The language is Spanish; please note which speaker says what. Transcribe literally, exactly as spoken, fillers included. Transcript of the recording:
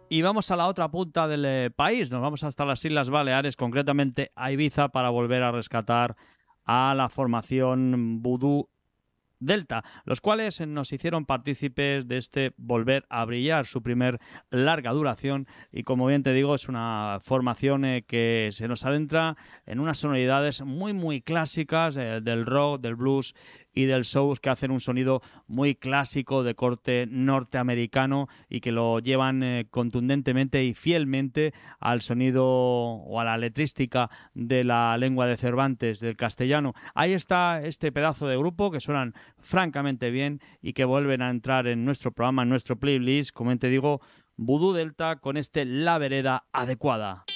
Speaker 1: Y vamos a la otra punta del eh, país, nos vamos hasta las Islas Baleares, concretamente a Ibiza, para volver a rescatar a la formación Vudú Delta, los cuales nos hicieron partícipes de este Volver a Brillar, su primer larga duración, y como bien te digo, es una formación eh, que se nos adentra en unas sonoridades muy muy clásicas eh, del rock, del blues y del soul, que hacen un sonido muy clásico de corte norteamericano y que lo llevan eh, contundentemente y fielmente al sonido o a la letrística de la lengua de Cervantes, del castellano. Ahí está este pedazo de grupo que suenan francamente bien y que vuelven a entrar en nuestro programa, en nuestro playlist, como te digo, Vudú Delta con este La Vereda Adecuada.